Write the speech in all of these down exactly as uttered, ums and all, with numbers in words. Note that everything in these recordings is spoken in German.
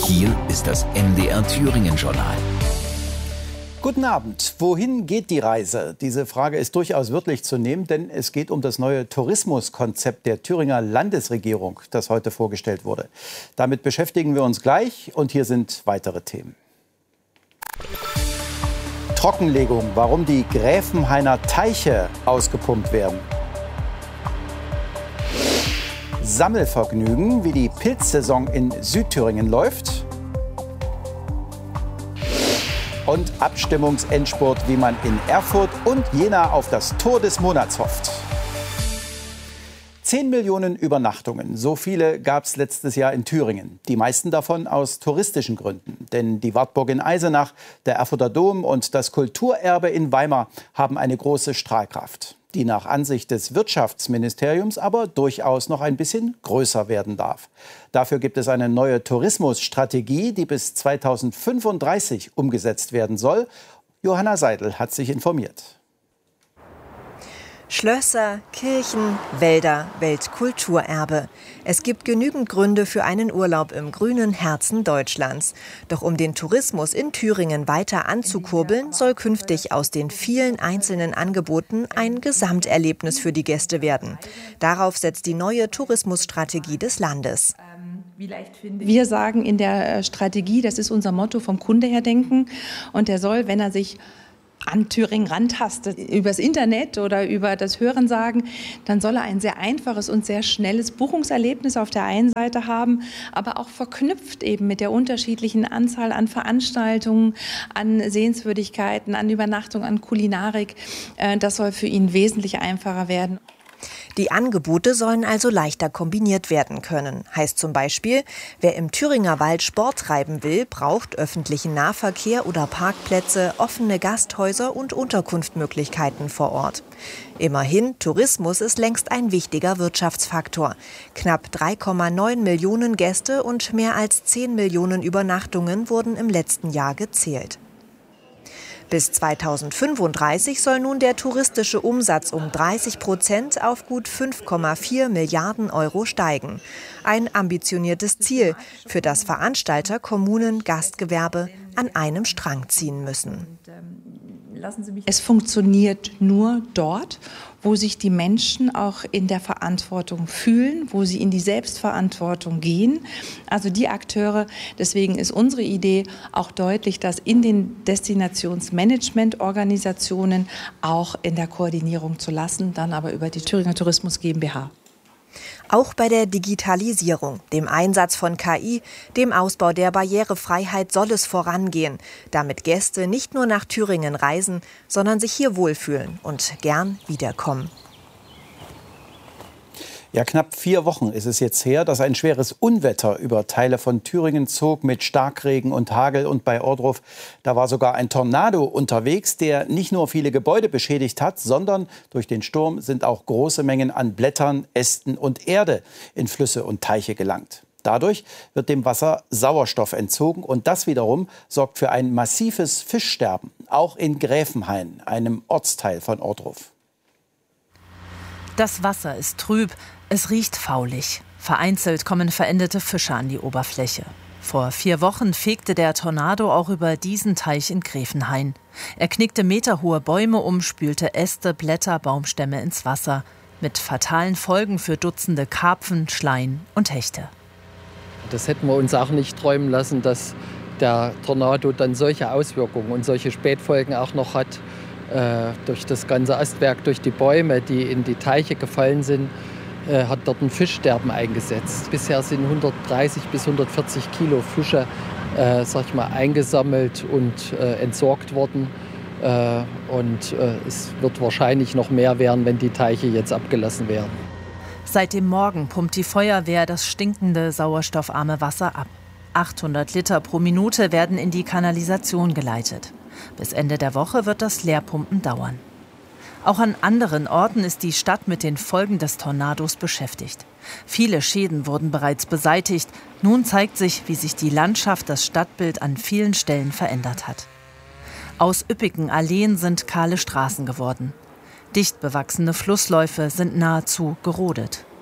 Hier ist das M D R Thüringen-Journal. Guten Abend. Wohin geht die Reise? Diese Frage ist durchaus wörtlich zu nehmen, denn es geht um das neue Tourismuskonzept der Thüringer Landesregierung, das heute vorgestellt wurde. Damit beschäftigen wir uns gleich und hier sind weitere Themen. Trockenlegung, warum die Gräfenhainer Teiche ausgepumpt werden. Sammelvergnügen, wie die Pilzsaison in Südthüringen läuft. Und Abstimmungsendspurt, wie man in Erfurt und Jena auf das Tor des Monats hofft. Zehn Millionen Übernachtungen, so viele gab es letztes Jahr in Thüringen. Die meisten davon aus touristischen Gründen. Denn die Wartburg in Eisenach, der Erfurter Dom und das Kulturerbe in Weimar haben eine große Strahlkraft, die nach Ansicht des Wirtschaftsministeriums aber durchaus noch ein bisschen größer werden darf. Dafür gibt es eine neue Tourismusstrategie, die bis zweitausendfünfunddreißig umgesetzt werden soll. Johanna Seidel hat sich informiert. Schlösser, Kirchen, Wälder, Weltkulturerbe. Es gibt genügend Gründe für einen Urlaub im grünen Herzen Deutschlands. Doch um den Tourismus in Thüringen weiter anzukurbeln, soll künftig aus den vielen einzelnen Angeboten ein Gesamterlebnis für die Gäste werden. Darauf setzt die neue Tourismusstrategie des Landes. Wir sagen in der Strategie, das ist unser Motto, vom Kunde her denken. Und der soll, wenn er sich an Thüringen rantastet, übers Internet oder über das Hörensagen, dann soll er ein sehr einfaches und sehr schnelles Buchungserlebnis auf der einen Seite haben, aber auch verknüpft eben mit der unterschiedlichen Anzahl an Veranstaltungen, an Sehenswürdigkeiten, an Übernachtung, an Kulinarik. Das soll für ihn wesentlich einfacher werden. Die Angebote sollen also leichter kombiniert werden können. Heißt zum Beispiel, wer im Thüringer Wald Sport treiben will, braucht öffentlichen Nahverkehr oder Parkplätze, offene Gasthäuser und Unterkunftmöglichkeiten vor Ort. Immerhin, Tourismus ist längst ein wichtiger Wirtschaftsfaktor. Knapp drei Komma neun Millionen Gäste und mehr als zehn Millionen Übernachtungen wurden im letzten Jahr gezählt. Bis zweitausendfünfunddreißig soll nun der touristische Umsatz um dreißig Prozent auf gut fünf Komma vier Milliarden Euro steigen. Ein ambitioniertes Ziel, für das Veranstalter, Kommunen, Gastgewerbe an einem Strang ziehen müssen. Es funktioniert nur dort, wo sich die Menschen auch in der Verantwortung fühlen, wo sie in die Selbstverantwortung gehen. Also die Akteure, deswegen ist unsere Idee auch deutlich, dass in den Destinationsmanagementorganisationen auch in der Koordinierung zu lassen, dann aber über die Thüringer Tourismus GmbH. Auch bei der Digitalisierung, dem Einsatz von K I, dem Ausbau der Barrierefreiheit soll es vorangehen, damit Gäste nicht nur nach Thüringen reisen, sondern sich hier wohlfühlen und gern wiederkommen. Ja, knapp vier Wochen ist es jetzt her, dass ein schweres Unwetter über Teile von Thüringen zog mit Starkregen und Hagel. Und bei Ohrdruf, da war sogar ein Tornado unterwegs, der nicht nur viele Gebäude beschädigt hat, sondern durch den Sturm sind auch große Mengen an Blättern, Ästen und Erde in Flüsse und Teiche gelangt. Dadurch wird dem Wasser Sauerstoff entzogen und das wiederum sorgt für ein massives Fischsterben, auch in Gräfenhain, einem Ortsteil von Ohrdruf. Das Wasser ist trüb, es riecht faulig. Vereinzelt kommen verendete Fische an die Oberfläche. Vor vier Wochen fegte der Tornado auch über diesen Teich in Gräfenhain. Er knickte meterhohe Bäume um, spülte Äste, Blätter, Baumstämme ins Wasser. Mit fatalen Folgen für Dutzende Karpfen, Schleien und Hechte. Das hätten wir uns auch nicht träumen lassen, dass der Tornado dann solche Auswirkungen und solche Spätfolgen auch noch hat. Äh, durch das ganze Astwerk, durch die Bäume, die in die Teiche gefallen sind, äh, hat dort ein Fischsterben eingesetzt. Bisher sind hundertdreißig bis hundertvierzig Kilo Fische äh, sag ich mal, eingesammelt und äh, entsorgt worden. Äh, und äh, es wird wahrscheinlich noch mehr werden, wenn die Teiche jetzt abgelassen werden. Seit dem Morgen pumpt die Feuerwehr das stinkende, sauerstoffarme Wasser ab. achthundert Liter pro Minute werden in die Kanalisation geleitet. Bis Ende der Woche wird das Leerpumpen dauern. Auch an anderen Orten ist die Stadt mit den Folgen des Tornados beschäftigt. Viele Schäden wurden bereits beseitigt. Nun zeigt sich, wie sich die Landschaft, das Stadtbild an vielen Stellen verändert hat. Aus üppigen Alleen sind kahle Straßen geworden. Dicht bewachsene Flussläufe sind nahezu gerodet.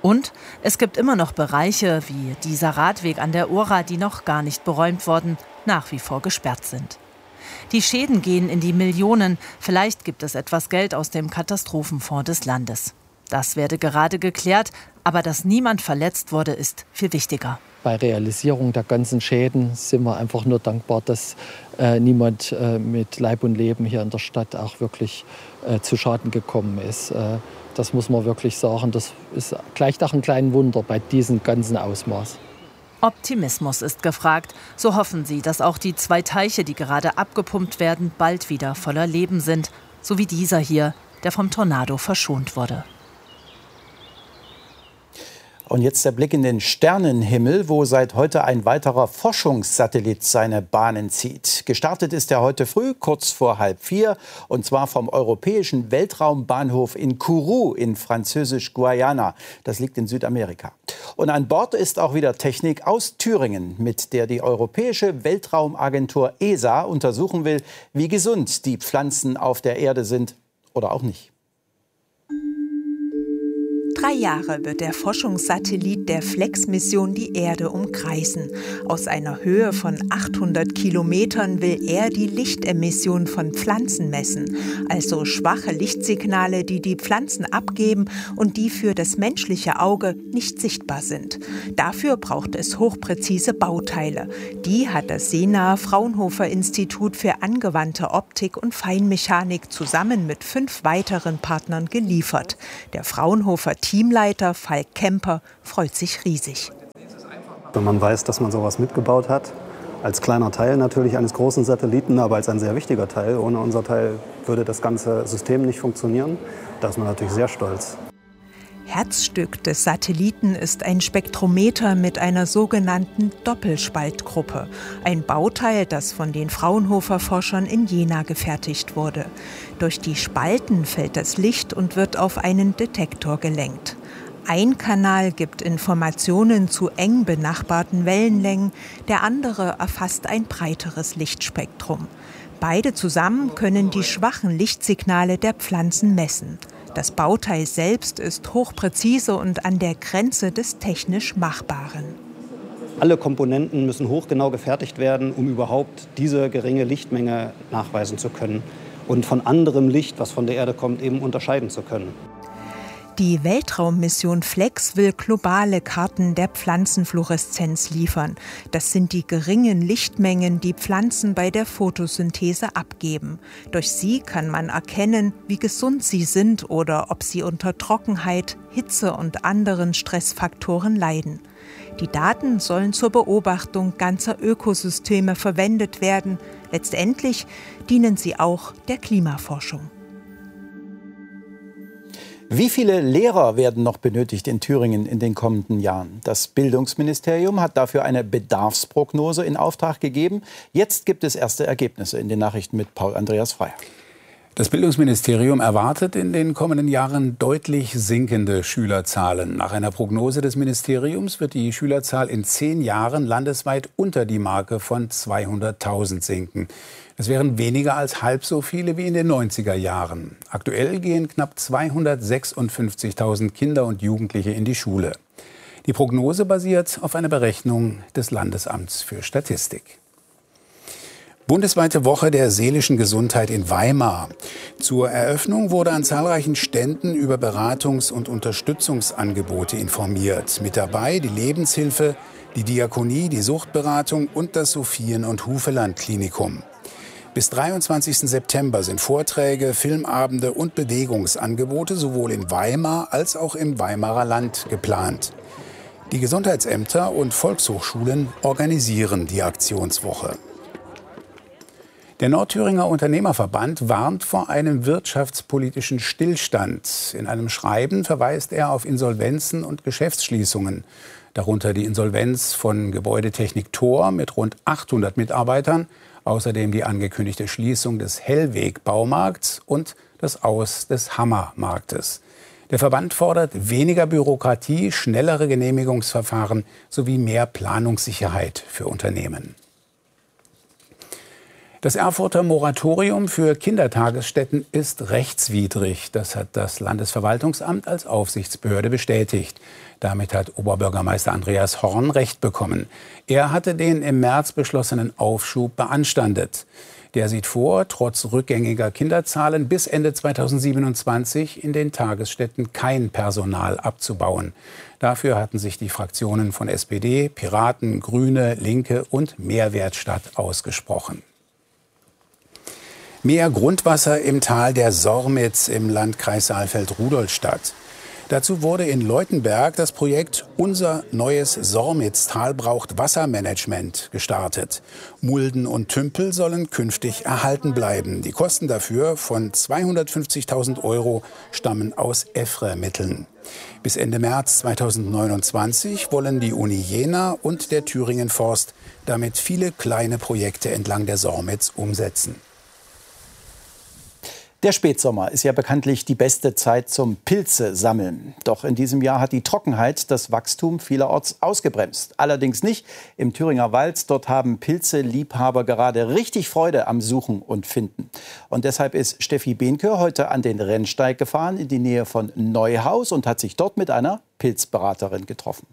Und es gibt immer noch Bereiche wie dieser Radweg an der Ora, die noch gar nicht beräumt wurden, nach wie vor gesperrt sind. Die Schäden gehen in die Millionen. Vielleicht gibt es etwas Geld aus dem Katastrophenfonds des Landes. Das werde gerade geklärt, aber dass niemand verletzt wurde, ist viel wichtiger. Bei Realisierung der ganzen Schäden sind wir einfach nur dankbar, dass äh, niemand äh, mit Leib und Leben hier in der Stadt auch wirklich äh, zu Schaden gekommen ist. Äh, das muss man wirklich sagen. Das ist gleich auch ein kleines Wunder bei diesem ganzen Ausmaß. Optimismus ist gefragt. So hoffen sie, dass auch die zwei Teiche, die gerade abgepumpt werden, bald wieder voller Leben sind. So wie dieser hier, der vom Tornado verschont wurde. Und jetzt der Blick in den Sternenhimmel, wo seit heute ein weiterer Forschungssatellit seine Bahnen zieht. Gestartet ist er heute früh, kurz vor halb vier, und zwar vom Europäischen Weltraumbahnhof in Kourou in Französisch-Guayana. Das liegt in Südamerika. Und an Bord ist auch wieder Technik aus Thüringen, mit der die Europäische Weltraumagentur E S A untersuchen will, wie gesund die Pflanzen auf der Erde sind oder auch nicht. Drei Jahre wird der Forschungssatellit der Flex-Mission die Erde umkreisen. Aus einer Höhe von achthundert Kilometern will er die Lichtemission von Pflanzen messen, also schwache Lichtsignale, die die Pflanzen abgeben und die für das menschliche Auge nicht sichtbar sind. Dafür braucht es hochpräzise Bauteile. Die hat das seenahe Fraunhofer-Institut für angewandte Optik und Feinmechanik zusammen mit fünf weiteren Partnern geliefert. Der Fraunhofer Teamleiter Falk Kemper freut sich riesig. Wenn man weiß, dass man sowas mitgebaut hat, als kleiner Teil natürlich eines großen Satelliten, aber als ein sehr wichtiger Teil. Ohne unser Teil würde das ganze System nicht funktionieren. Da ist man natürlich sehr stolz. Herzstück des Satelliten ist ein Spektrometer mit einer sogenannten Doppelspaltgruppe. Ein Bauteil, das von den Fraunhofer-Forschern in Jena gefertigt wurde. Durch die Spalten fällt das Licht und wird auf einen Detektor gelenkt. Ein Kanal gibt Informationen zu eng benachbarten Wellenlängen, der andere erfasst ein breiteres Lichtspektrum. Beide zusammen können die schwachen Lichtsignale der Pflanzen messen. Das Bauteil selbst ist hochpräzise und an der Grenze des technisch Machbaren. Alle Komponenten müssen hochgenau gefertigt werden, um überhaupt diese geringe Lichtmenge nachweisen zu können und von anderem Licht, was von der Erde kommt, eben unterscheiden zu können. Die Weltraummission Flex will globale Karten der Pflanzenfluoreszenz liefern. Das sind die geringen Lichtmengen, die Pflanzen bei der Photosynthese abgeben. Durch sie kann man erkennen, wie gesund sie sind oder ob sie unter Trockenheit, Hitze und anderen Stressfaktoren leiden. Die Daten sollen zur Beobachtung ganzer Ökosysteme verwendet werden. Letztendlich dienen sie auch der Klimaforschung. Wie viele Lehrer werden noch benötigt in Thüringen in den kommenden Jahren? Das Bildungsministerium hat dafür eine Bedarfsprognose in Auftrag gegeben. Jetzt gibt es erste Ergebnisse in den Nachrichten mit Paul Andreas Frey. Das Bildungsministerium erwartet in den kommenden Jahren deutlich sinkende Schülerzahlen. Nach einer Prognose des Ministeriums wird die Schülerzahl in zehn Jahren landesweit unter die Marke von zweihunderttausend sinken. Das wären weniger als halb so viele wie in den neunziger Jahren. Aktuell gehen knapp zweihundertsechsundfünfzigtausend Kinder und Jugendliche in die Schule. Die Prognose basiert auf einer Berechnung des Landesamts für Statistik. Bundesweite Woche der seelischen Gesundheit in Weimar. Zur Eröffnung wurde an zahlreichen Ständen über Beratungs- und Unterstützungsangebote informiert. Mit dabei die Lebenshilfe, die Diakonie, die Suchtberatung und das Sophien- und Hufeland-Klinikum. Bis dreiundzwanzigsten September sind Vorträge, Filmabende und Bewegungsangebote sowohl in Weimar als auch im Weimarer Land geplant. Die Gesundheitsämter und Volkshochschulen organisieren die Aktionswoche. Der Nordthüringer Unternehmerverband warnt vor einem wirtschaftspolitischen Stillstand. In einem Schreiben verweist er auf Insolvenzen und Geschäftsschließungen, darunter die Insolvenz von Gebäudetechnik Thor mit rund achthundert Mitarbeitern, außerdem die angekündigte Schließung des Hellweg-Baumarkts und das Aus des Hammermarktes. Der Verband fordert weniger Bürokratie, schnellere Genehmigungsverfahren sowie mehr Planungssicherheit für Unternehmen. Das Erfurter Moratorium für Kindertagesstätten ist rechtswidrig. Das hat das Landesverwaltungsamt als Aufsichtsbehörde bestätigt. Damit hat Oberbürgermeister Andreas Horn Recht bekommen. Er hatte den im März beschlossenen Aufschub beanstandet. Der sieht vor, trotz rückgängiger Kinderzahlen bis Ende zweitausendsiebenundzwanzig in den Tagesstätten kein Personal abzubauen. Dafür hatten sich die Fraktionen von S P D, Piraten, Grüne, Linke und Mehrwertstadt ausgesprochen. Mehr Grundwasser im Tal der Sormitz im Landkreis Saalfeld-Rudolstadt. Dazu wurde in Leutenberg das Projekt Unser neues Sormitz-Tal braucht Wassermanagement gestartet. Mulden und Tümpel sollen künftig erhalten bleiben. Die Kosten dafür von zweihundertfünfzigtausend Euro stammen aus E F R E-Mitteln. Bis Ende März zweitausendneunundzwanzig wollen die Uni Jena und der Thüringen Forst damit viele kleine Projekte entlang der Sormitz umsetzen. Der Spätsommer ist ja bekanntlich die beste Zeit zum Pilze sammeln. Doch in diesem Jahr hat die Trockenheit das Wachstum vielerorts ausgebremst. Allerdings nicht im Thüringer Wald. Dort haben Pilzeliebhaber gerade richtig Freude am Suchen und Finden. Und deshalb ist Steffi Behnke heute an den Rennsteig gefahren in die Nähe von Neuhaus und hat sich dort mit einer Pilzberaterin getroffen.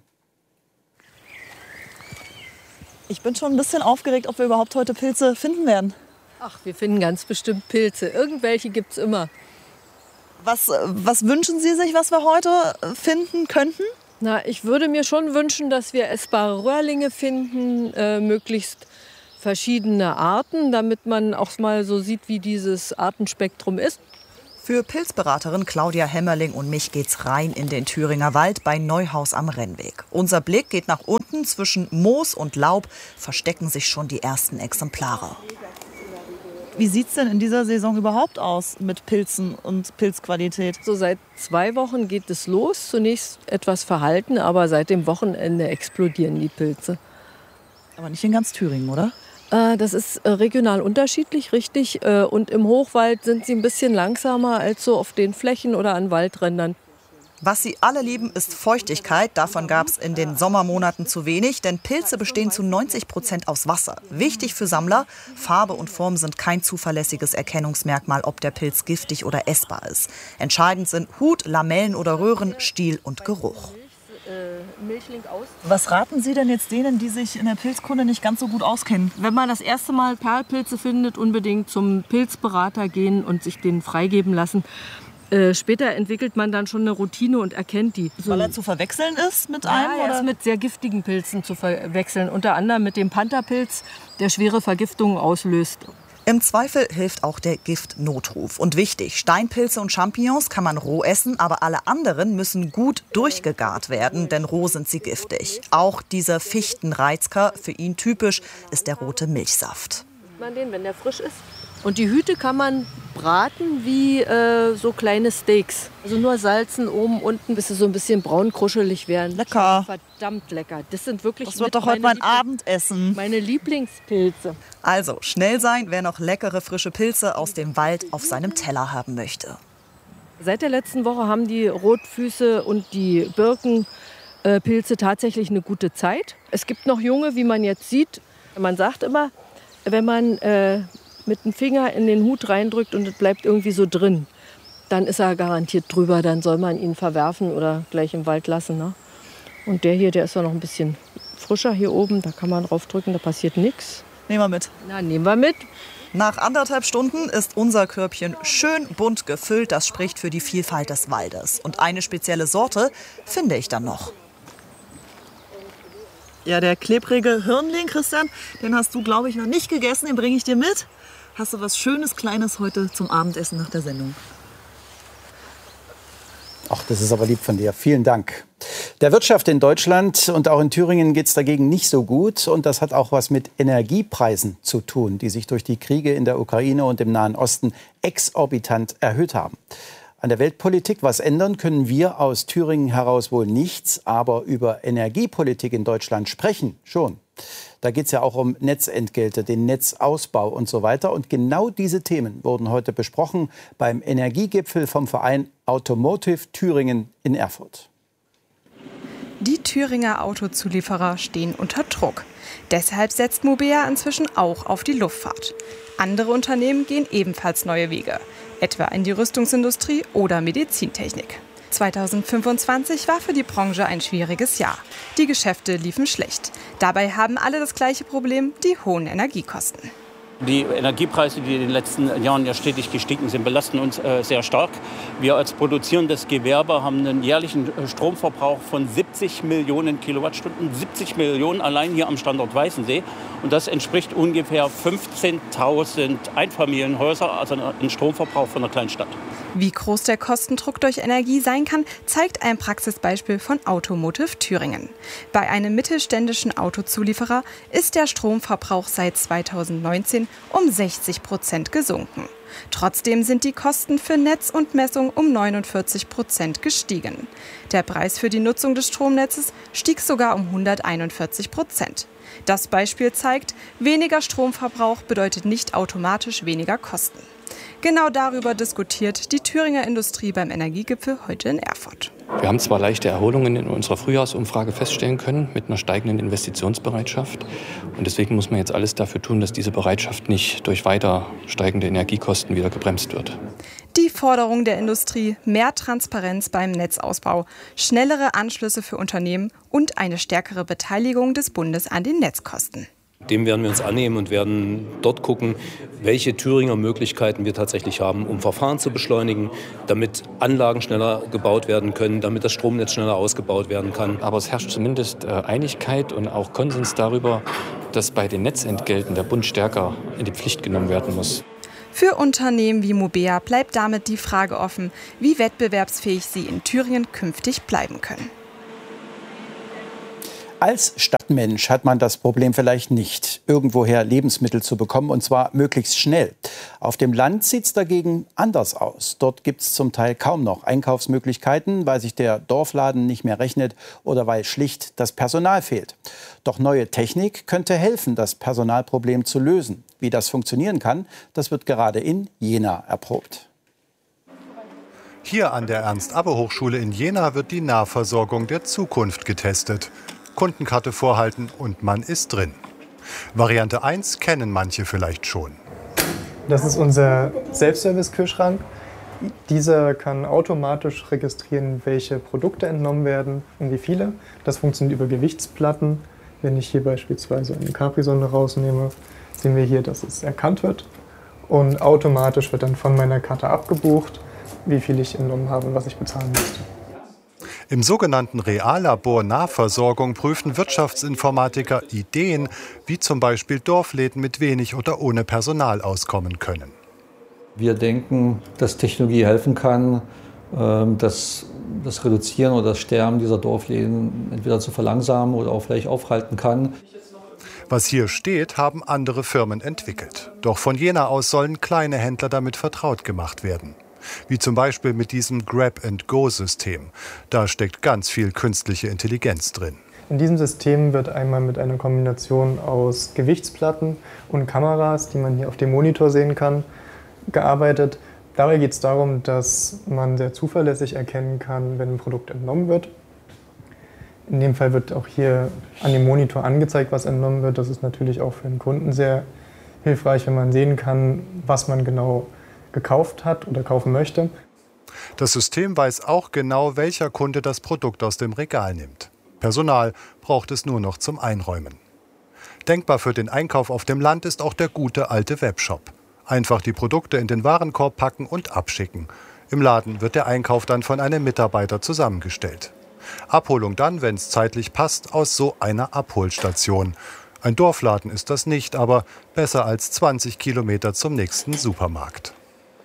Ich bin schon ein bisschen aufgeregt, ob wir überhaupt heute Pilze finden werden. Ach, wir finden ganz bestimmt Pilze. Irgendwelche gibt's immer. Was, was wünschen Sie sich, was wir heute finden könnten? Na, ich würde mir schon wünschen, dass wir essbare Röhrlinge finden, äh, möglichst verschiedene Arten, damit man auch mal so sieht, wie dieses Artenspektrum ist. Für Pilzberaterin Claudia Hemmerling und mich geht's rein in den Thüringer Wald bei Neuhaus am Rennweg. Unser Blick geht nach unten. Zwischen Moos und Laub verstecken sich schon die ersten Exemplare. Wie sieht es denn in dieser Saison überhaupt aus mit Pilzen und Pilzqualität? So seit zwei Wochen geht es los. Zunächst etwas verhalten, aber seit dem Wochenende explodieren die Pilze. Aber nicht in ganz Thüringen, oder? Äh, das ist äh, regional unterschiedlich, richtig. Äh, und im Hochwald sind sie ein bisschen langsamer als so auf den Flächen oder an Waldrändern. Was sie alle lieben, ist Feuchtigkeit. Davon gab es in den Sommermonaten zu wenig, denn Pilze bestehen zu neunzig Prozent aus Wasser. Wichtig für Sammler, Farbe und Form sind kein zuverlässiges Erkennungsmerkmal, ob der Pilz giftig oder essbar ist. Entscheidend sind Hut, Lamellen oder Röhren, Stiel und Geruch. Was raten Sie denn jetzt denen, die sich in der Pilzkunde nicht ganz so gut auskennen? Wenn man das erste Mal Perlpilze findet, unbedingt zum Pilzberater gehen und sich den freigeben lassen. Äh, später entwickelt man dann schon eine Routine und erkennt die. So. Weil er zu verwechseln ist mit ja, einem? Er oder? ist mit sehr giftigen Pilzen zu verwechseln. Unter anderem mit dem Pantherpilz, der schwere Vergiftungen auslöst. Im Zweifel hilft auch der Giftnotruf. Und wichtig, Steinpilze und Champignons kann man roh essen, aber alle anderen müssen gut durchgegart werden, denn roh sind sie giftig. Auch dieser Fichtenreizker, für ihn typisch, ist der rote Milchsaft. Man den, wenn der frisch ist. Und die Hüte kann man braten wie äh, so kleine Steaks. Also nur salzen, oben, unten, bis sie so ein bisschen braun kruschelig werden. Lecker. Verdammt lecker. Das sind wirklich Das wird doch heute mein Abendessen. Meine Lieblingspilze. Also schnell sein, wer noch leckere frische Pilze aus dem Wald auf seinem Teller haben möchte. Seit der letzten Woche haben die Rotfüße und die Birkenpilze tatsächlich eine gute Zeit. Es gibt noch junge, wie man jetzt sieht. Man sagt immer, wenn man äh, mit dem Finger in den Hut reindrückt und es bleibt irgendwie so drin, dann ist er garantiert drüber, dann soll man ihn verwerfen oder gleich im Wald lassen. Ne? Und der hier, der ist ja noch ein bisschen frischer hier oben, da kann man drauf drücken, da passiert nichts. Nehmen wir mit. Na, nehmen wir mit. Nach anderthalb Stunden ist unser Körbchen schön bunt gefüllt, das spricht für die Vielfalt des Waldes. Und eine spezielle Sorte finde ich dann noch. Ja, der klebrige Hirnling, Christian, den hast du, glaube ich, noch nicht gegessen, den bringe ich dir mit. Hast du was Schönes, Kleines heute zum Abendessen nach der Sendung? Ach, das ist aber lieb von dir. Vielen Dank. Der Wirtschaft in Deutschland und auch in Thüringen geht es dagegen nicht so gut. Und das hat auch was mit Energiepreisen zu tun, die sich durch die Kriege in der Ukraine und im Nahen Osten exorbitant erhöht haben. An der Weltpolitik was ändern können wir aus Thüringen heraus wohl nichts. Aber über Energiepolitik in Deutschland sprechen schon. Da geht es ja auch um Netzentgelte, den Netzausbau und so weiter. Und genau diese Themen wurden heute besprochen beim Energiegipfel vom Verein Automotive Thüringen in Erfurt. Die Thüringer Autozulieferer stehen unter Druck. Deshalb setzt Mubea inzwischen auch auf die Luftfahrt. Andere Unternehmen gehen ebenfalls neue Wege, etwa in die Rüstungsindustrie oder Medizintechnik. zweitausendfünfundzwanzig war für die Branche ein schwieriges Jahr. Die Geschäfte liefen schlecht. Dabei haben alle das gleiche Problem, die hohen Energiekosten. Die Energiepreise, die in den letzten Jahren ja stetig gestiegen sind, belasten uns äh, sehr stark. Wir als produzierendes Gewerbe haben einen jährlichen Stromverbrauch von siebzig Millionen Kilowattstunden, siebzig Millionen allein hier am Standort Weißensee. Und das entspricht ungefähr fünfzehntausend Einfamilienhäuser, also ein Stromverbrauch von einer Kleinstadt. Wie groß der Kostendruck durch Energie sein kann, zeigt ein Praxisbeispiel von Automotive Thüringen. Bei einem mittelständischen Autozulieferer ist der Stromverbrauch seit zweitausendneunzehn um sechzig Prozent gesunken. Trotzdem sind die Kosten für Netz und Messung um neunundvierzig Prozent gestiegen. Der Preis für die Nutzung des Stromnetzes stieg sogar um hunderteinundvierzig Prozent. Das Beispiel zeigt, weniger Stromverbrauch bedeutet nicht automatisch weniger Kosten. Genau darüber diskutiert die Thüringer Industrie beim Energiegipfel heute in Erfurt. Wir haben zwar leichte Erholungen in unserer Frühjahrsumfrage feststellen können mit einer steigenden Investitionsbereitschaft. Und deswegen muss man jetzt alles dafür tun, dass diese Bereitschaft nicht durch weiter steigende Energiekosten wieder gebremst wird. Die Forderung der Industrie, mehr Transparenz beim Netzausbau, schnellere Anschlüsse für Unternehmen und eine stärkere Beteiligung des Bundes an den Netzkosten. Dem werden wir uns annehmen und werden dort gucken, welche Thüringer Möglichkeiten wir tatsächlich haben, um Verfahren zu beschleunigen, damit Anlagen schneller gebaut werden können, damit das Stromnetz schneller ausgebaut werden kann. Aber es herrscht zumindest Einigkeit und auch Konsens darüber, dass bei den Netzentgelten der Bund stärker in die Pflicht genommen werden muss. Für Unternehmen wie Mubea bleibt damit die Frage offen, wie wettbewerbsfähig sie in Thüringen künftig bleiben können. Als Stadtmensch hat man das Problem vielleicht nicht, irgendwoher Lebensmittel zu bekommen, und zwar möglichst schnell. Auf dem Land sieht es dagegen anders aus. Dort gibt es zum Teil kaum noch Einkaufsmöglichkeiten, weil sich der Dorfladen nicht mehr rechnet oder weil schlicht das Personal fehlt. Doch neue Technik könnte helfen, das Personalproblem zu lösen. Wie das funktionieren kann, das wird gerade in Jena erprobt. Hier an der Ernst-Abbe-Hochschule in Jena wird die Nahversorgung der Zukunft getestet. Kundenkarte vorhalten und man ist drin. Variante eins kennen manche vielleicht schon. Das ist unser Selbstservice-Kühlschrank. Dieser kann automatisch registrieren, welche Produkte entnommen werden und wie viele. Das funktioniert über Gewichtsplatten. Wenn ich hier beispielsweise eine Capri-Sonde rausnehme, sehen wir hier, dass es erkannt wird. Und automatisch wird dann von meiner Karte abgebucht, wie viel ich entnommen habe und was ich bezahlen müsste. Im sogenannten Reallabor Nahversorgung prüfen Wirtschaftsinformatiker Ideen, wie zum Beispiel Dorfläden mit wenig oder ohne Personal auskommen können. Wir denken, dass Technologie helfen kann, das, das Reduzieren oder das Sterben dieser Dorfläden entweder zu verlangsamen oder auch vielleicht aufhalten kann. Was hier steht, haben andere Firmen entwickelt. Doch von Jena aus sollen kleine Händler damit vertraut gemacht werden. Wie zum Beispiel mit diesem Grab-and-Go-System. Da steckt ganz viel künstliche Intelligenz drin. In diesem System wird einmal mit einer Kombination aus Gewichtsplatten und Kameras, die man hier auf dem Monitor sehen kann, gearbeitet. Dabei geht es darum, dass man sehr zuverlässig erkennen kann, wenn ein Produkt entnommen wird. In dem Fall wird auch hier an dem Monitor angezeigt, was entnommen wird. Das ist natürlich auch für den Kunden sehr hilfreich, wenn man sehen kann, was man genau gekauft hat oder kaufen möchte. Das System weiß auch genau, welcher Kunde das Produkt aus dem Regal nimmt. Personal braucht es nur noch zum Einräumen. Denkbar für den Einkauf auf dem Land ist auch der gute alte Webshop. Einfach die Produkte in den Warenkorb packen und abschicken. Im Laden wird der Einkauf dann von einem Mitarbeiter zusammengestellt. Abholung dann, wenn es zeitlich passt, aus so einer Abholstation. Ein Dorfladen ist das nicht, aber besser als zwanzig Kilometer zum nächsten Supermarkt.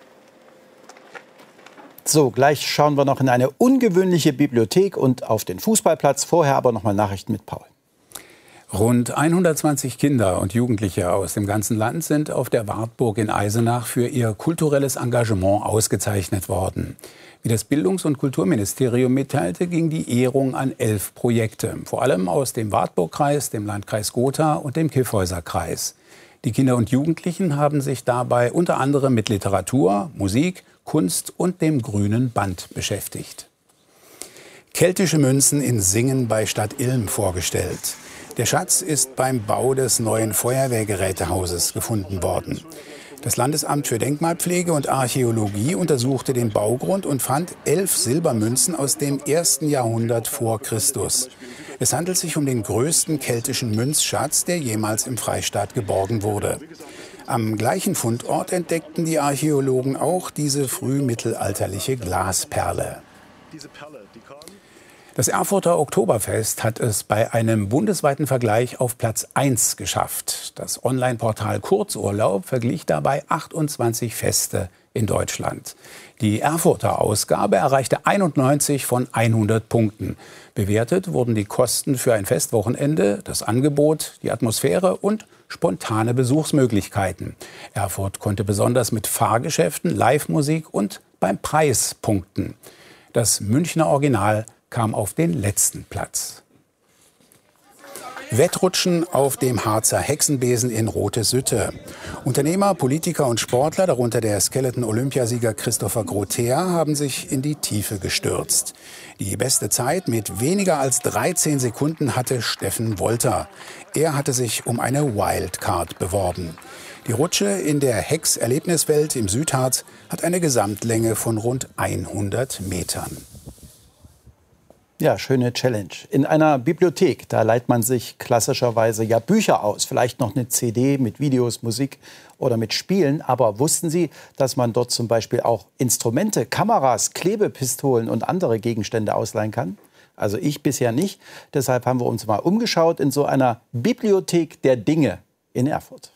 So, gleich schauen wir noch in eine ungewöhnliche Bibliothek und auf den Fußballplatz. Vorher aber noch mal Nachrichten mit Paul. Rund hundertzwanzig Kinder und Jugendliche aus dem ganzen Land sind auf der Wartburg in Eisenach für ihr kulturelles Engagement ausgezeichnet worden. Wie das Bildungs- und Kulturministerium mitteilte, ging die Ehrung an elf Projekte, vor allem aus dem Wartburgkreis, dem Landkreis Gotha und dem Kyffhäuserkreis. Die Kinder und Jugendlichen haben sich dabei unter anderem mit Literatur, Musik, Kunst und dem grünen Band beschäftigt. Keltische Münzen in Singen bei Stadt Ilm vorgestellt. Der Schatz ist beim Bau des neuen Feuerwehrgerätehauses gefunden worden. Das Landesamt für Denkmalpflege und Archäologie untersuchte den Baugrund und fand elf Silbermünzen aus dem ersten Jahrhundert vor Christus. Es handelt sich um den größten keltischen Münzschatz, der jemals im Freistaat geborgen wurde. Am gleichen Fundort entdeckten die Archäologen auch diese frühmittelalterliche Glasperle. Das Erfurter Oktoberfest hat es bei einem bundesweiten Vergleich auf Platz eins geschafft. Das Online-Portal Kurzurlaub verglich dabei achtundzwanzig Feste in Deutschland. Die Erfurter Ausgabe erreichte einundneunzig von hundert Punkten. Bewertet wurden die Kosten für ein Festwochenende, das Angebot, die Atmosphäre und spontane Besuchsmöglichkeiten. Erfurt konnte besonders mit Fahrgeschäften, Live-Musik und beim Preis punkten. Das Münchner Original kam auf den letzten Platz. Wettrutschen auf dem Harzer Hexenbesen in Rote-Sütte. Unternehmer, Politiker und Sportler, darunter der Skeleton-Olympiasieger Christopher Grotea, haben sich in die Tiefe gestürzt. Die beste Zeit mit weniger als dreizehn Sekunden hatte Steffen Wolter. Er hatte sich um eine Wildcard beworben. Die Rutsche in der Hex-Erlebniswelt im Südharz hat eine Gesamtlänge von rund hundert Metern. Ja, schöne Challenge. In einer Bibliothek, da leiht man sich klassischerweise ja Bücher aus. Vielleicht noch eine C D mit Videos, Musik oder mit Spielen. Aber wussten Sie, dass man dort zum Beispiel auch Instrumente, Kameras, Klebepistolen und andere Gegenstände ausleihen kann? Also ich bisher nicht. Deshalb haben wir uns mal umgeschaut in so einer Bibliothek der Dinge in Erfurt.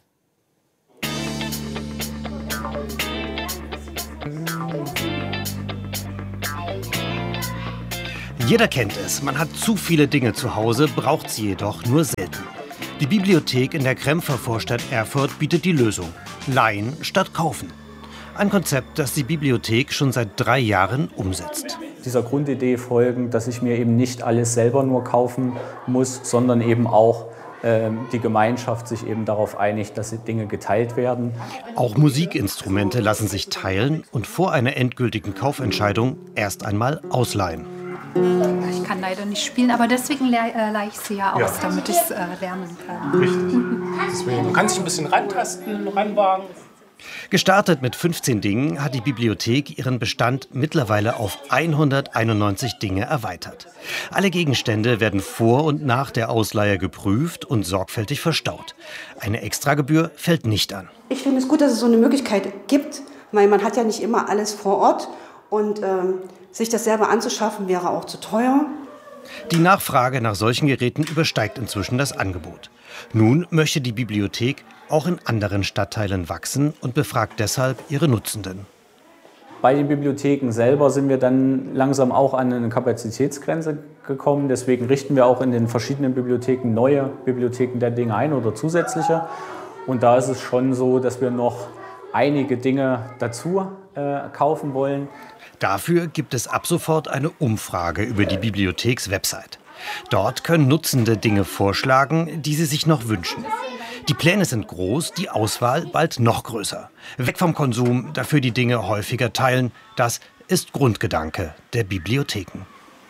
Jeder kennt es, man hat zu viele Dinge zu Hause, braucht sie jedoch nur selten. Die Bibliothek in der Krempfer Vorstadt Erfurt bietet die Lösung: Leihen statt kaufen. Ein Konzept, das die Bibliothek schon seit drei Jahren umsetzt. Dieser Grundidee folgend, dass ich mir eben nicht alles selber nur kaufen muss, sondern eben auch äh, die Gemeinschaft sich eben darauf einigt, dass Dinge geteilt werden. Auch Musikinstrumente lassen sich teilen und vor einer endgültigen Kaufentscheidung erst einmal ausleihen. Ich kann leider nicht spielen, aber deswegen leihe ich sie ja aus, ja. damit ich es äh, lernen kann. Richtig. Deswegen, du kannst dich ein bisschen rantasten, ranwagen. Gestartet mit fünfzehn Dingen hat die Bibliothek ihren Bestand mittlerweile auf hunderteinundneunzig Dinge erweitert. Alle Gegenstände werden vor und nach der Ausleihe geprüft und sorgfältig verstaut. Eine Extragebühr fällt nicht an. Ich finde es gut, dass es so eine Möglichkeit gibt, weil man hat ja nicht immer alles vor Ort und ähm, sich das selber anzuschaffen wäre auch zu teuer. Die Nachfrage nach solchen Geräten übersteigt inzwischen das Angebot. Nun möchte die Bibliothek auch in anderen Stadtteilen wachsen und befragt deshalb ihre Nutzenden. Bei den Bibliotheken selber sind wir dann langsam auch an eine Kapazitätsgrenze gekommen. Deswegen richten wir auch in den verschiedenen Bibliotheken neue Bibliotheken der Dinge ein oder zusätzliche. Und da ist es schon so, dass wir noch einige Dinge dazu äh, kaufen wollen. Dafür gibt es ab sofort eine Umfrage über die Bibliothekswebsite. Dort können Nutzende Dinge vorschlagen, die sie sich noch wünschen. Die Pläne sind groß, die Auswahl bald noch größer. Weg vom Konsum, dafür die Dinge häufiger teilen, das ist Grundgedanke der Bibliotheken.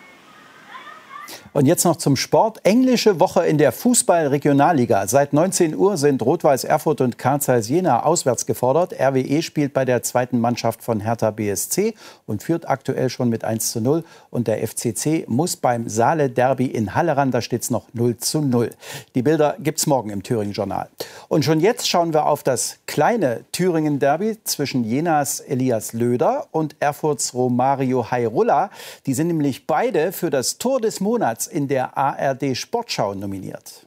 Und jetzt noch zum Sport. Englische Woche in der Fußball-Regionalliga. Seit neunzehn Uhr sind Rot-Weiß Erfurt und Carl Zeiss Jena auswärts gefordert. R W E spielt bei der zweiten Mannschaft von Hertha B S C und führt aktuell schon mit eins zu null. Und der F C C muss beim Saale-Derby in Halle ran. Da steht es noch null zu null. Die Bilder gibt's morgen im Thüringen-Journal. Und schon jetzt schauen wir auf das kleine Thüringen-Derby zwischen Jenas Elias Löder und Erfurts Romario Hairulla. Die sind nämlich beide für das Tor des Monats in der A R D Sportschau nominiert.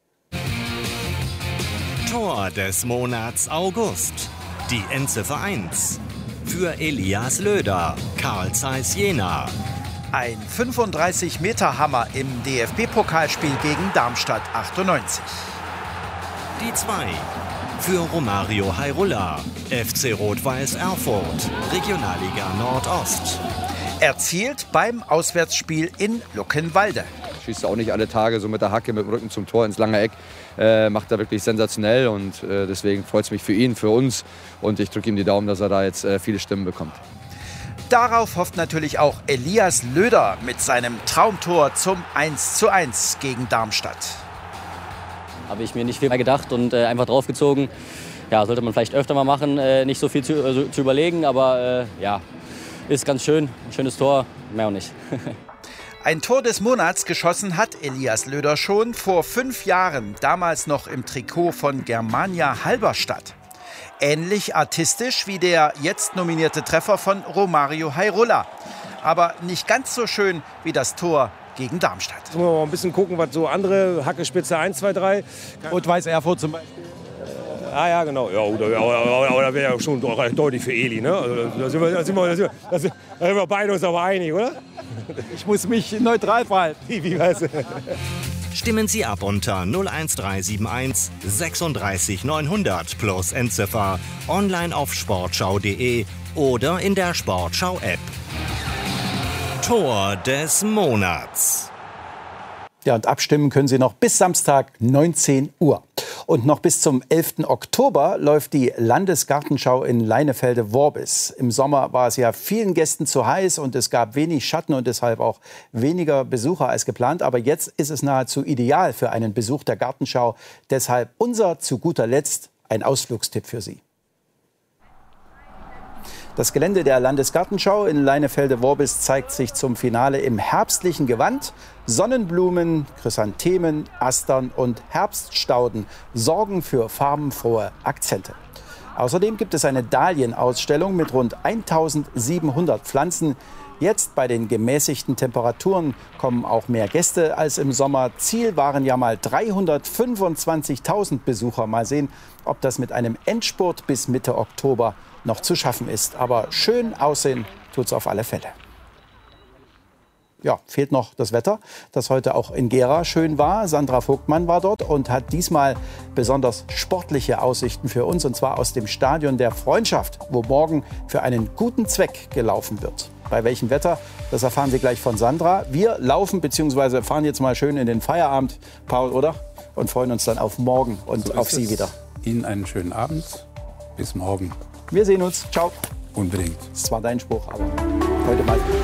Tor des Monats August. Die Endziffer eins. Für Elias Löder, Carl Zeiss Jena. Ein fünfunddreißig Meter Hammer im D F B-Pokalspiel gegen Darmstadt achtundneunzig. Die zwei. Für Romario Hairulla, F C Rot-Weiß Erfurt, Regionalliga Nordost. Erzielt beim Auswärtsspiel in Luckenwalde. Schießt auch nicht alle Tage so mit der Hacke, mit dem Rücken zum Tor ins lange Eck. Äh, macht er wirklich sensationell und äh, deswegen freut es mich für ihn, für uns. Und ich drücke ihm die Daumen, dass er da jetzt äh, viele Stimmen bekommt. darauf hofft natürlich auch Elias Löder mit seinem Traumtor zum eins zu eins gegen Darmstadt. Habe ich mir nicht viel mehr gedacht und äh, einfach draufgezogen. Ja, sollte man vielleicht öfter mal machen, äh, nicht so viel zu, äh, zu überlegen, aber äh, ja, ist ganz schön, ein schönes Tor, mehr auch nicht. Ein Tor des Monats geschossen hat Elias Löder schon vor fünf Jahren, damals noch im Trikot von Germania Halberstadt. Ähnlich artistisch wie der jetzt nominierte Treffer von Romario Hairola. Aber nicht ganz so schön wie das Tor gegen Darmstadt. Jetzt müssen wir mal ein bisschen gucken, was so andere Hackespitze eins, zwei, drei. Und Weiß Erfurt zum Beispiel. Äh, ah ja, genau. Ja, oder, aber, aber da wäre ja schon deutlich für Eli. Ne? Also, da, sind wir, da, sind wir, da, sind wir, da sind wir beide uns aber einig, oder? Ich muss mich neutral verhalten. Wie weißt du? Stimmen Sie ab unter null eins drei sieben eins sechsunddreißig neunhundert plus Endziffer, online auf sportschau punkt de oder in der Sportschau-App. Tor des Monats. Ja, und abstimmen können Sie noch bis Samstag neunzehn Uhr. Und noch bis zum elften Oktober läuft die Landesgartenschau in Leinefelde-Worbis. Im Sommer war es ja vielen Gästen zu heiß und es gab wenig Schatten und deshalb auch weniger Besucher als geplant. Aber jetzt ist es nahezu ideal für einen Besuch der Gartenschau. Deshalb unser zu guter Letzt ein Ausflugstipp für Sie. Das Gelände der Landesgartenschau in Leinefelde-Worbis zeigt sich zum Finale im herbstlichen Gewand. Sonnenblumen, Chrysanthemen, Astern und Herbststauden sorgen für farbenfrohe Akzente. Außerdem gibt es eine Dahlienausstellung mit rund eintausendsiebenhundert Pflanzen. Jetzt bei den gemäßigten Temperaturen kommen auch mehr Gäste als im Sommer. Ziel waren ja mal dreihundertfünfundzwanzigtausend Besucher. Mal sehen, ob das mit einem Endspurt bis Mitte Oktober noch zu schaffen ist. Aber schön aussehen tut es auf alle Fälle. Ja, fehlt noch das Wetter, das heute auch in Gera schön war. Sandra Vogtmann war dort und hat diesmal besonders sportliche Aussichten für uns. Und zwar aus dem Stadion der Freundschaft, wo morgen für einen guten Zweck gelaufen wird. Bei welchem Wetter, das erfahren Sie gleich von Sandra. Wir laufen bzw. fahren jetzt mal schön in den Feierabend, Paul, oder? Und freuen uns dann auf morgen und So auf ist Sie es. wieder. Ihnen einen schönen Abend. Bis morgen. Wir sehen uns. Ciao. Unbedingt. Das ist zwar dein Spruch, aber heute mal.